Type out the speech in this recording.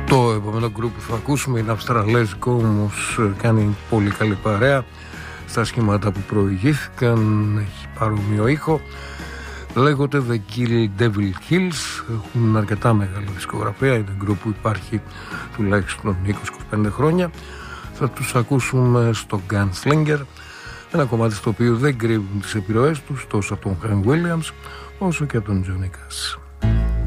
Το επόμενο γκρουπ που θα ακούσουμε είναι αυστραλέζικο, όμως κάνει πολύ καλή παρέα στα σχήματα που προηγήθηκαν, έχει παρόμοιο ήχο. Λέγονται The Kill Devil Hills, έχουν αρκετά μεγάλη δισκογραφία, είναι γκρουπ που υπάρχει τουλάχιστον 20-25 χρόνια. Θα τους ακούσουμε στο Gunslinger, ένα κομμάτι στο οποίο δεν κρύβουν τις επιρροές τους τόσο από τον Hank Williams όσο και από τον Johnny Cash.